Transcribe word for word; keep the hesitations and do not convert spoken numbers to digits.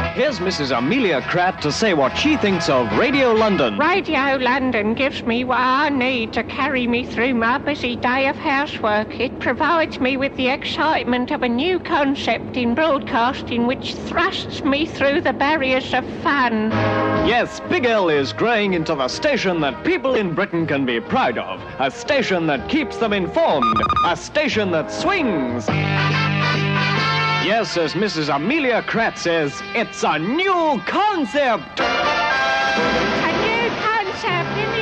Here's Missus Amelia Kratt to say what she thinks of Radio London. Radio London gives me what I need to carry me through my busy day of housework. It provides me with the excitement of a new concept in broadcasting which thrusts me through the barriers of fun. Yes, Big L is growing into the station that people in Britain can be proud of. A station that keeps them informed. A station that swings. Yes, as Missus Amelia Kratt says, it's a new concept!